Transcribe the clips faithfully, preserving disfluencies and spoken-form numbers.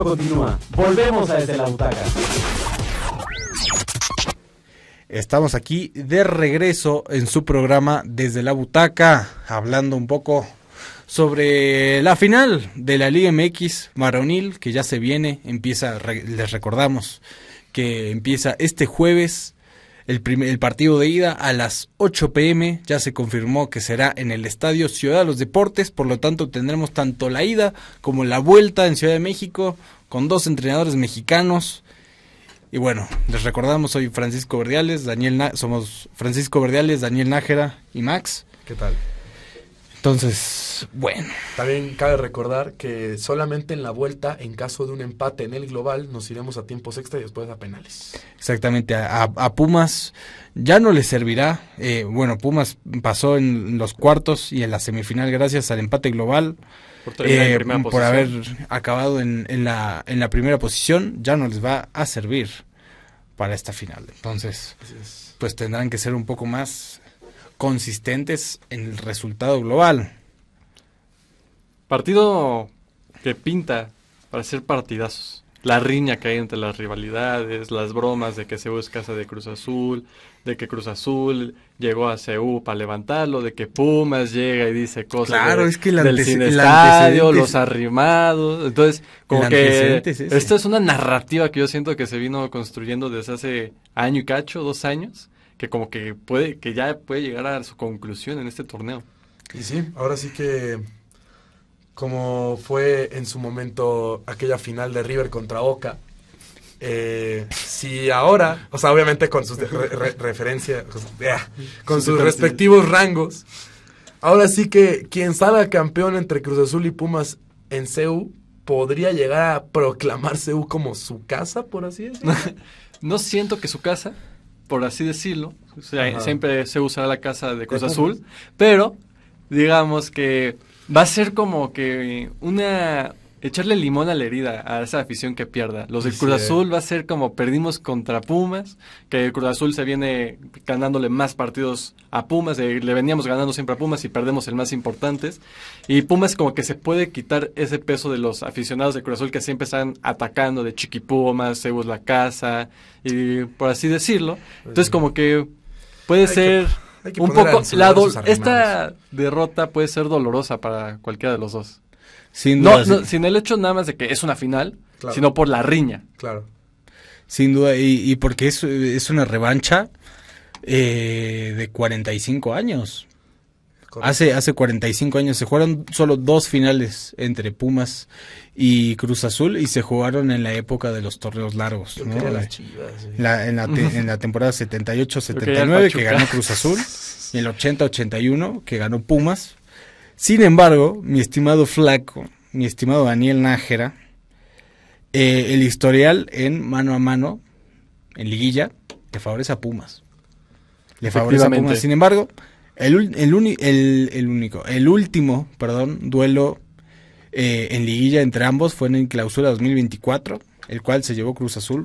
Continúa. Volvemos a Desde la Butaca. Estamos aquí de regreso en su programa Desde la Butaca, hablando un poco sobre la final de la Liga M X varonil, que ya se viene, empieza, re, les recordamos que empieza este jueves el, primer, el partido de ida a las ocho pm, ya se confirmó que será en el Estadio Ciudad de los Deportes, por lo tanto tendremos tanto la ida como la vuelta en Ciudad de México, con dos entrenadores mexicanos. Y bueno, les recordamos, soy Francisco Verdiales, Daniel Na- somos Francisco Verdiales, Daniel Nájera y Max. ¿Qué tal? Entonces, bueno. También cabe recordar que solamente en la vuelta, en caso de un empate en el global, nos iremos a tiempos extra y después a penales. Exactamente, a, a Pumas ya no le servirá. Eh, bueno, Pumas pasó en los cuartos y en la semifinal gracias al empate global. Por, eh, por haber acabado en, en, la, en la primera posición, ya no les va a servir para esta final. Entonces, pues tendrán que ser un poco más consistentes en el resultado global. Partido que pinta para ser partidazos. La riña que hay entre las rivalidades, las bromas de que C U es casa de Cruz Azul, de que Cruz Azul llegó a C U para levantarlo, de que Pumas llega y dice cosas claro, de, es que el del antece- sin el estadio, antecedente los es- arrimados. Entonces, como el que antecedente es ese. esta es una narrativa que yo siento que se vino construyendo desde hace año y cacho, dos años, que como que puede, que ya puede llegar a su conclusión en este torneo. Y sí, ahora sí que, como fue en su momento aquella final de River contra Boca, eh, si ahora, o sea, obviamente con sus re- re- referencias, con sus respectivos rangos, ahora sí que quien salga campeón entre Cruz Azul y Pumas en C U podría llegar a proclamar C U como su casa, por así decirlo. No siento que su casa, por así decirlo, o sea, Ajá. siempre se usará la casa de Cruz De Azul, Pumas. pero digamos que va a ser como que una echarle limón a la herida a esa afición que pierda. Los de Sí. Cruz Azul va a ser como perdimos contra Pumas, que Cruz Azul se viene ganándole más partidos a Pumas, eh, le veníamos ganando siempre a Pumas y perdemos el más importantes. Y Pumas como que se puede quitar ese peso de los aficionados de Cruz Azul que siempre están atacando de Chiqui Pumas, Cebu es la casa, y por así decirlo. Entonces como que puede Hay que- ser hay que un poner poco en su la lugar do- sus arrimados. esta derrota puede ser dolorosa para cualquiera de los dos. Sin No, duda, no, sin, sin el hecho nada más de que es una final, Claro. sino por la riña. Claro. sin duda, y, y porque es, es una revancha eh, de cuarenta y cinco años. Correcto. Hace, hace cuarenta y cinco años se jugaron solo dos finales entre Pumas y Cruz Azul y se jugaron en la época de los torneos largos, Yo ¿no? quería La- las Chivas, sí. la- en, la te- en la temporada setenta y ocho Yo setenta quería y el nueve que Pachuca. ganó Cruz Azul y el ochenta ochenta y uno que ganó Pumas. Sin embargo, mi estimado Flaco, mi estimado Daniel Nájera, eh, el historial en mano a mano, en liguilla, le favorece a Pumas. Le favorece a Efectivamente. Pumas. Sin embargo, el, ul- el, uni- el, el único, el último, perdón, duelo eh, en liguilla entre ambos fue en Clausura dos mil veinticuatro, el cual se llevó Cruz Azul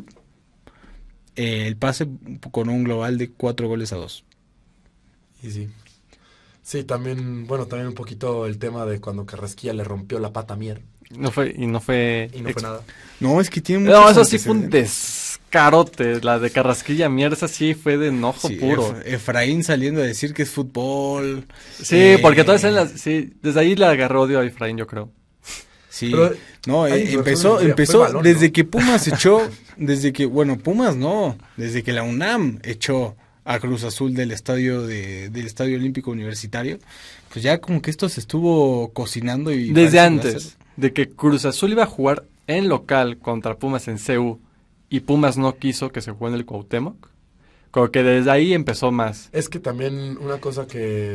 eh, el pase con un global de cuatro goles a dos. Y sí. Sí, también, bueno, también un poquito el tema de cuando Carrasquilla le rompió la pata a Mier. No fue, y no fue... Y no fue nada. No, es que tiene No, muchos eso sí fue un antecedentes. descarote. La de Carrasquilla Mierda sí fue de enojo Sí, puro. Ef- Efraín saliendo a decir que es fútbol. Sí, Eh, porque todas en las, sí, desde ahí le agarró odio a Efraín, yo creo. Sí, Pero no, hay eh, inversión empezó, en el- empezó fue balón, desde ¿no? que Pumas echó, desde que, bueno, Pumas no, desde que la UNAM echó a Cruz Azul del estadio de, del Estadio Olímpico Universitario, pues ya como que esto se estuvo cocinando y Desde parece que va a antes ser- de que Cruz Azul iba a jugar en local contra Pumas en C U y Pumas no quiso que se juegue en el Cuauhtémoc, como que desde ahí empezó más. Es que también una cosa que...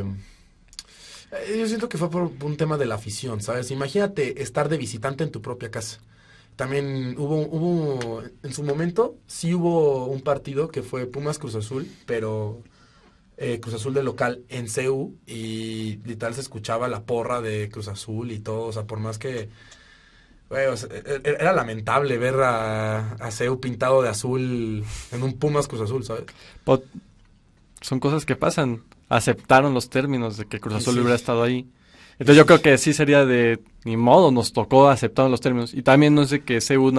eh, Yo siento que fue por un tema de la afición, ¿sabes? Imagínate estar de visitante en tu propia casa. También hubo, hubo, en su momento, sí hubo un partido que fue Pumas Cruz Azul, pero eh, Cruz Azul de local en C U y literal se escuchaba la porra de Cruz Azul y todo, o sea, por más que... güey, o sea, e- e- era lamentable ver a, a C U pintado de azul en un Pumas Cruz Azul, ¿sabes? Pot- Son cosas que pasan. Aceptaron los términos de que Cruz Y Azul sí. hubiera estado ahí. Entonces yo creo que sí sería de, ni modo, nos tocó aceptar los términos. Y también no sé que C U